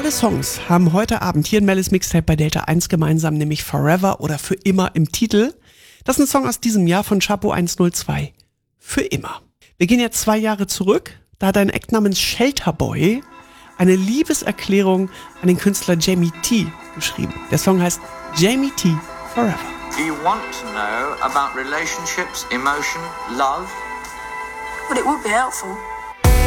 Alle Songs haben heute Abend hier in Mellis Mixtape bei Delta 1 gemeinsam, nämlich Forever oder Für immer im Titel. Das ist ein Song aus diesem Jahr von Chapo 102. Für immer. Wir gehen jetzt 2 Jahre zurück. Da hat ein Act namens Shelterboy eine Liebeserklärung an den Künstler Jamie T. geschrieben. Der Song heißt Jamie T. Forever. Do you want to know about relationships, emotion, love? But it would be helpful.